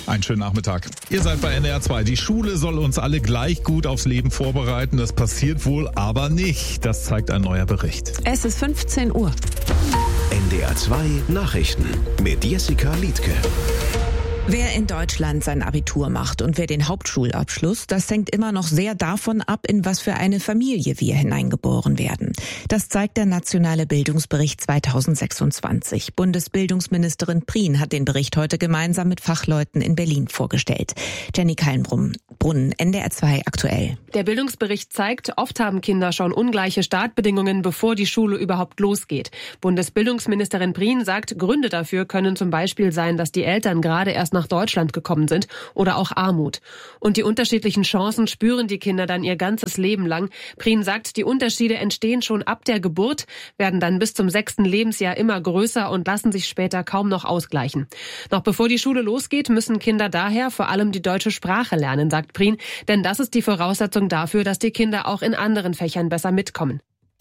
Einen schönen Nachmittag. Ihr seid bei NDR 2. Die Schule soll uns alle gleich gut aufs Leben vorbereiten. Das passiert wohl aber nicht. Das zeigt ein neuer Bericht. Es ist 15 Uhr. NDR 2 Nachrichten mit Jessica Liedtke. Wer in Deutschland sein Abitur macht und wer den Hauptschulabschluss, das hängt immer noch sehr davon ab, in was für eine Familie wir hineingeboren werden. Das zeigt der Nationale Bildungsbericht 2026. Bundesbildungsministerin Prien hat den Bericht heute gemeinsam mit Fachleuten in Berlin vorgestellt. Jenny Kallenbrunn, NDR 2 aktuell. Der Bildungsbericht zeigt, oft haben Kinder schon ungleiche Startbedingungen, bevor die Schule überhaupt losgeht. Bundesbildungsministerin Prien sagt, Gründe dafür können zum Beispiel sein, dass die Eltern gerade erst nach Deutschland gekommen sind oder auch Armut. Und die unterschiedlichen Chancen spüren die Kinder dann ihr ganzes Leben lang. Prien sagt, die Unterschiede entstehen schon ab der Geburt, werden dann bis zum 6. Lebensjahr immer größer und lassen sich später kaum noch ausgleichen. Noch bevor die Schule losgeht, müssen Kinder daher vor allem die deutsche Sprache lernen, sagt Prien, denn das ist die Voraussetzung dafür, dass die Kinder auch in anderen Fächern besser mitkommen.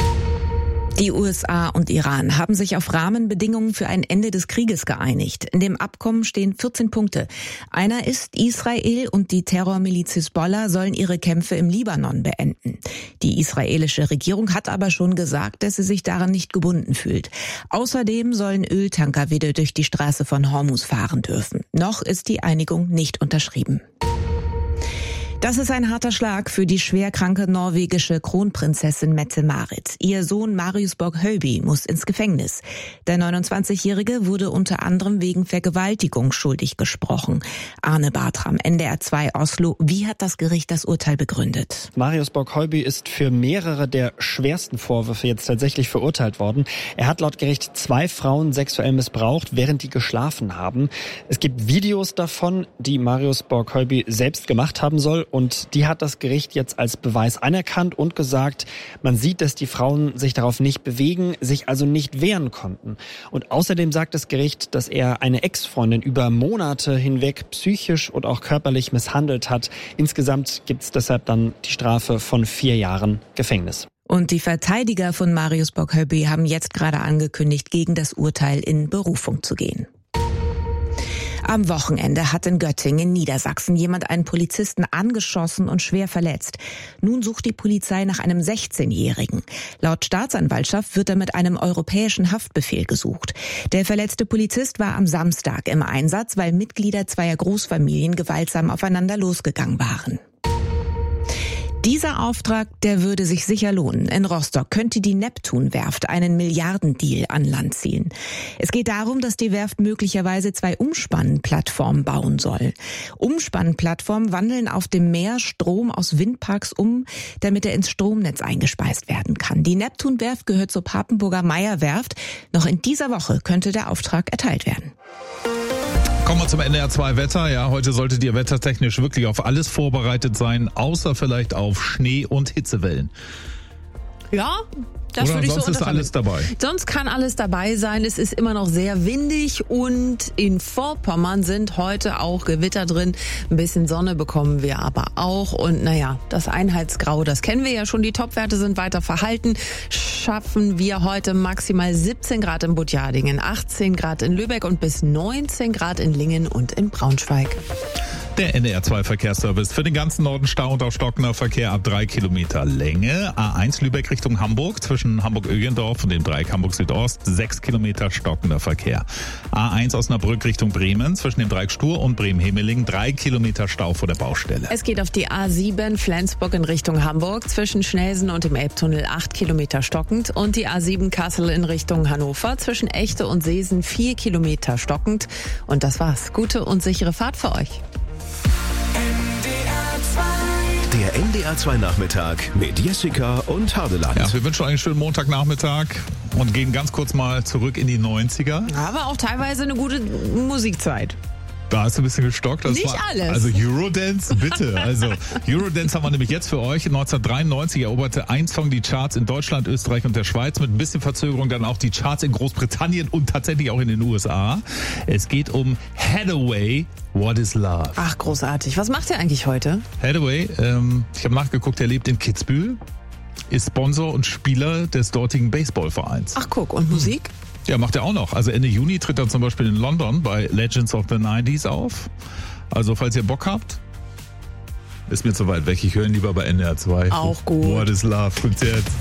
Die USA und Iran haben sich auf Rahmenbedingungen für ein Ende des Krieges geeinigt. In dem Abkommen stehen 14 Punkte. Einer ist, Israel und die Terrormiliz Hisbollah sollen ihre Kämpfe im Libanon beenden. Die israelische Regierung hat aber schon gesagt, dass sie sich daran nicht gebunden fühlt. Außerdem sollen Öltanker wieder durch die Straße von Hormuz fahren dürfen. Noch ist die Einigung nicht unterschrieben. Das ist ein harter Schlag für die schwerkranke norwegische Kronprinzessin Mette-Marit. Ihr Sohn Marius Borg-Høiby muss ins Gefängnis. Der 29-Jährige wurde unter anderem wegen Vergewaltigung schuldig gesprochen. Arne Bartram, NDR 2 Oslo. Wie hat das Gericht das Urteil begründet? Marius Borg-Høiby ist für mehrere der schwersten Vorwürfe jetzt tatsächlich verurteilt worden. Er hat laut Gericht 2 Frauen sexuell missbraucht, während die geschlafen haben. Es gibt Videos davon, die Marius Borg-Høiby selbst gemacht haben soll. Und die hat das Gericht jetzt als Beweis anerkannt und gesagt, man sieht, dass die Frauen sich darauf nicht bewegen, sich also nicht wehren konnten. Und außerdem sagt das Gericht, dass er eine Ex-Freundin über Monate hinweg psychisch und auch körperlich misshandelt hat. Insgesamt gibt es deshalb dann die Strafe von 4 Jahren Gefängnis. Und die Verteidiger von Marius Borg-Høiby haben jetzt gerade angekündigt, gegen das Urteil in Berufung zu gehen. Am Wochenende hat in Göttingen in Niedersachsen jemand einen Polizisten angeschossen und schwer verletzt. Nun sucht die Polizei nach einem 16-Jährigen. Laut Staatsanwaltschaft wird er mit einem europäischen Haftbefehl gesucht. Der verletzte Polizist war am Samstag im Einsatz, weil Mitglieder zweier Großfamilien gewaltsam aufeinander losgegangen waren. Dieser Auftrag, der würde sich sicher lohnen. In Rostock könnte die Neptun-Werft einen Milliardendeal an Land ziehen. Es geht darum, dass die Werft möglicherweise 2 Umspannplattformen bauen soll. Umspannplattformen wandeln auf dem Meer Strom aus Windparks um, damit er ins Stromnetz eingespeist werden kann. Die Neptun-Werft gehört zur Papenburger Meyer-Werft. Noch in dieser Woche könnte der Auftrag erteilt werden. Kommen wir zum NDR 2 Wetter. Ja, heute solltet ihr wettertechnisch wirklich auf alles vorbereitet sein, außer vielleicht auf Schnee und Hitzewellen. Ja, das oder würde ich so sonst ist alles dabei. Sonst kann alles dabei sein. Es ist immer noch sehr windig und in Vorpommern sind heute auch Gewitter drin. Ein bisschen Sonne bekommen wir aber auch. Und naja, das Einheitsgrau, das kennen wir ja schon. Die Topwerte sind weiter verhalten. Schaffen wir heute maximal 17 Grad in Butjadingen, 18 Grad in Lübeck und bis 19 Grad in Lingen und in Braunschweig. Der NDR 2 Verkehrsservice für den ganzen Norden Stau und auch stockender Verkehr ab 3 Kilometer Länge. A1 Lübeck Richtung Hamburg zwischen Hamburg-Ögendorf und dem Dreieck Hamburg-Südost 6 Kilometer stockender Verkehr. A1 Osnabrück Richtung Bremen zwischen dem Dreieck Stur und Bremen-Hemeling 3 Kilometer Stau vor der Baustelle. Es geht auf die A7 Flensburg in Richtung Hamburg zwischen Schnelsen und dem Elbtunnel 8 Kilometer stockend und die A7 Kassel in Richtung Hannover zwischen Echte und Seesen 4 Kilometer stockend. Und das war's. Gute und sichere Fahrt für euch. Der NDR 2 Nachmittag mit Jessica und Hardeland. Ja, wir wünschen euch einen schönen Montagnachmittag und gehen ganz kurz mal zurück in die 90er. Aber auch teilweise eine gute Musikzeit. Da hast du ein bisschen gestockt. Das nicht war, alles. Also Eurodance, bitte. Also Eurodance haben wir nämlich jetzt für euch. 1993 eroberte ein Song die Charts in Deutschland, Österreich und der Schweiz. Mit ein bisschen Verzögerung dann auch die Charts in Großbritannien und tatsächlich auch in den USA. Es geht um Hathaway, What is Love. Ach, großartig. Was macht er eigentlich heute? Hathaway, ich habe nachgeguckt, er lebt in Kitzbühel, ist Sponsor und Spieler des dortigen Baseballvereins. Ach guck, und Musik? Ja, macht er auch noch. Also Ende Juni tritt er zum Beispiel in London bei Legends of the 90s auf. Also falls ihr Bock habt, ist mir zu weit weg. Ich höre ihn lieber bei NDR 2. Auch gut. What is Love? Kommt's jetzt.